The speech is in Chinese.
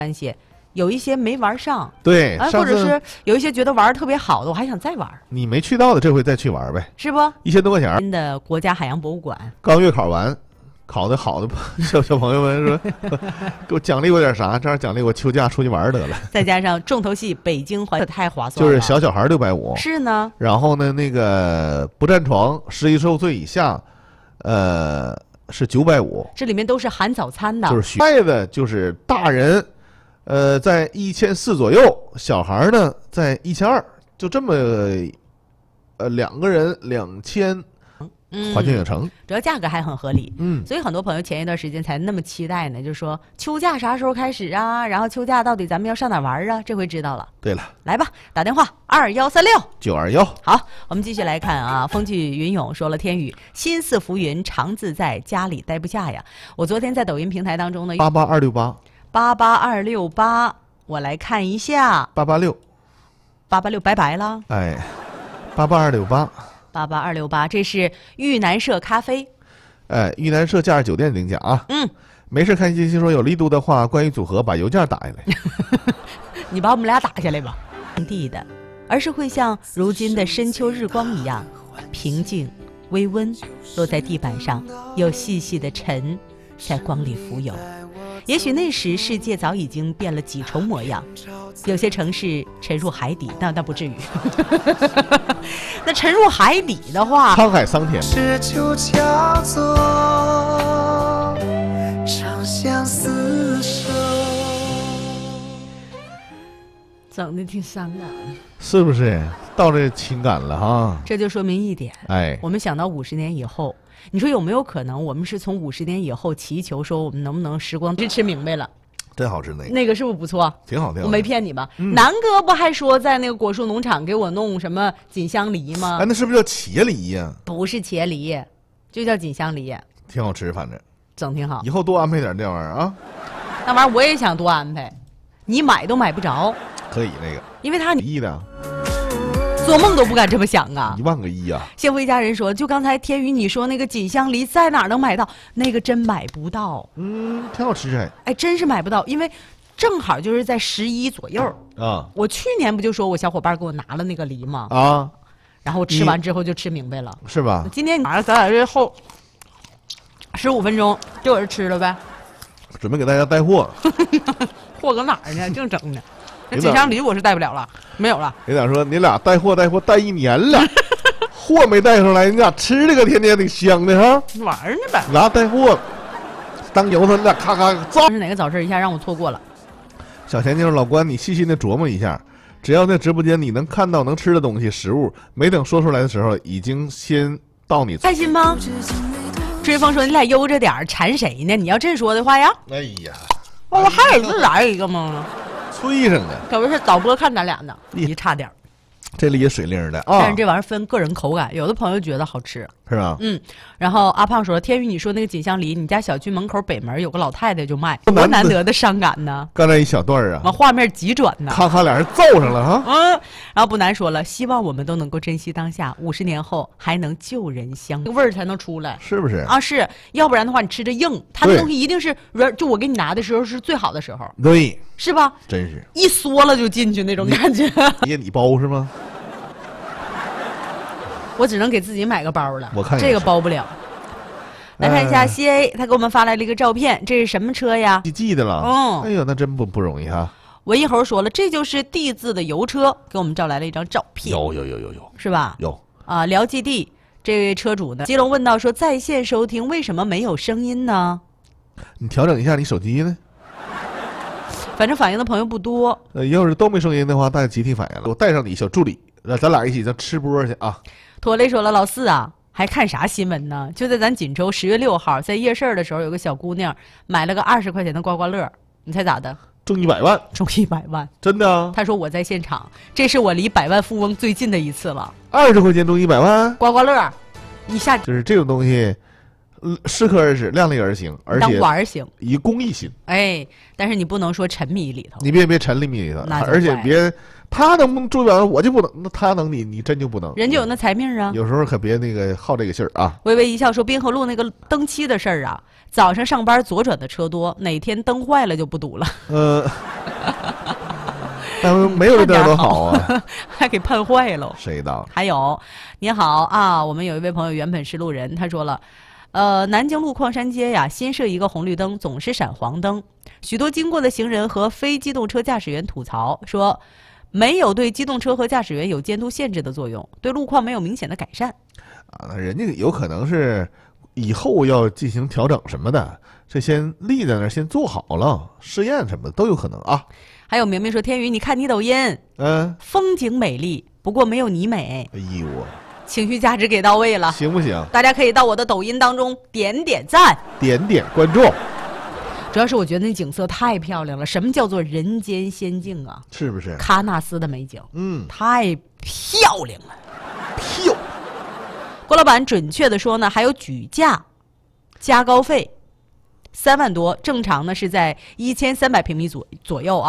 关系。有一些没玩上， 对， 或者是有一些觉得玩特别好的，我还想再玩。 你没去到的，这回再去玩呗， 是不 ？1000多块钱。 新的国家海洋博物馆刚月考完，考得好的小朋友们说，给我奖励我点啥？这样奖励我秋假出去玩得了。 再加上重头戏北京环，太划算了。 就是小孩650。 是呢。 然后呢，那个不占床，11岁以下，是950。 这里面都是含早餐的。 就是孩子就是大人。在1400左右，小孩呢在1200，就这么2个人2000，环球影城， 主要价格还很合理。所以很多朋友前一段时间才那么期待呢，就说秋假啥时候开始啊？然后秋假到底咱们要上哪玩啊？这回知道了。 对了， 来吧，打电话2136-921。好，我们继续来看啊。风起云涌说了，天宇心似浮云，常自在，家里待不下呀。我昨天在抖音平台当中呢，88268，我来看一下。886拜拜了。 哎，88268， 这是豫南社咖啡。 哎，豫南社假日酒店领奖啊。没事看信息说有力度的话，关于组合把邮件打下来。 你把我们俩打下来吧。地的，而是会像如今的深秋日光一样平静微温，落在地板上，有细细的尘在光里浮游。也许那时世界早已经变了几重模样，有些城市沉入海底，那不至于。那沉入海底的话， 沧海桑田。 这就叫做长相厮守， 整的挺伤感， 是不是？到这情感了哈。 这就说明一点，我们想到50年以后。你说有没有可能，我们是从50年以后祈求说，我们能不能时光吃明白了？ 真好吃那个是不是不错？ 挺好。 我没骗你吧？南哥不还说在那个果树农场给我弄什么锦香梨吗？ 那是不是叫茄梨呀？ 不是茄梨，就叫锦香梨。 挺好吃，反正整挺好。 以后多安排点这玩意儿啊。 那玩意儿我也想多安排，你买都买不着。 可以那个， 因为他 1亿的。 做梦都不敢这么想啊 ！1万个亿啊！ 幸福一家人说，就刚才天宇你说那个锦香梨在哪儿能买到？那个真买不到。 挺好吃哎，真是买不到，因为正好就是在11左右啊。 我去年不就说我小伙伴给我拿了那个梨吗？ 啊， 然后我吃完之后就吃明白了， 是吧？ 今天咱俩这后15分钟就搁这吃了呗。 准备给大家带货， 货搁哪儿呢？正整呢。这锦香梨我是带不了了，没有了。 领导说你俩带货带1年了，货没带上来，你俩吃这个天天挺香的哈。 玩呢呗。 俩带货，当油他你俩咔咔造。 是哪个早市一下让我错过了？ 小钱就是老关，你细心的琢磨一下，只要在直播间你能看到能吃的东西食物，没等说出来的时候，已经先到你。 开心吗？追风说你俩悠着点儿，馋谁呢？你要这说的话呀？ 哎呀， 我还得自来一个吗？ 催上的， 可不是导播看咱俩呢，一差点。 这里也水灵的啊， 但是这玩意儿分个人口感，有的朋友觉得好吃， 是吧？ 然后阿胖说：“天宇，你说那个锦香梨，你家小区门口北门有个老太太就卖，多难得的伤感呢。” 刚才一小段啊， 往画面急转呢， 咔咔俩人造上了哈。 然后不难说了，希望我们都能够珍惜当下，50年后还能旧人相，味儿才能出来， 是不是？ 啊，是要不然的话，你吃着硬，它的东西一定是软，就我给你拿的时候是最好的时候， 对， 是吧？ 真是一缩了就进去那种感觉。 你包是吗？ 我只能给自己买个包了， 我看这个包不了。来看一下 CA， 他给我们发来了一个照片，这是什么车呀？ 记得了。哎呦，那真不容易哈。 文一猴说了，这就是 D 字的油车，给我们照来了一张照片。 有， 是吧？ 有啊，辽 GD 这位车主呢，基隆问到说，在线收听为什么没有声音呢？ 你调整一下你手机呢。 反正反映的朋友不多。 要是都没声音的话，大家集体反映了。我带上你小助理，咱俩一起咱吃播去啊。 驼雷说了，老四啊，还看啥新闻呢？就在咱锦州10月6号，在夜市的时候，有个小姑娘买了个20块钱的刮刮乐，你猜咋的？ 中100万， 中100万， 真的啊！ 他说我在现场，这是我离百万富翁最近的一次了。 20块钱中100万， 刮刮乐，一下就是这种东西，适可而止，量力而行，而且当玩行， 以公益心。 哎，但是你不能说沉迷里头， 你别沉迷里头，而且别他能中100万，我就不能，那他能你真就不能。 人就有那财命啊！ 有时候可别那个好这个信儿啊。 微微一笑说，滨河路那个登期的事儿啊， 早上上班左转的车多，哪天灯坏了就不堵了。 但没有这点多好啊， 还给判坏了。 谁的？ 还有，你好啊，我们有一位朋友原本是路人，他说了，南京路矿山街呀，新设一个红绿灯，总是闪黄灯，许多经过的行人和非机动车驾驶员吐槽说，没有对机动车和驾驶员有监督限制的作用，对路况没有明显的改善。 啊，人家有可能是以后要进行调整什么的，这先立在那儿，先做好了试验什么的都有可能啊。 还有明明说，天宇，你看你抖音，风景美丽，不过没有你美。 哎呦， 情绪价值给到位了， 行不行？ 大家可以到我的抖音当中点点赞， 点点关注。 主要是我觉得那景色太漂亮了，什么叫做人间仙境啊？ 是不是？ 喀纳斯的美景，太漂亮了。郭老板准确的说呢，还有举价加高费3万多，正常呢是在1300平米左右啊。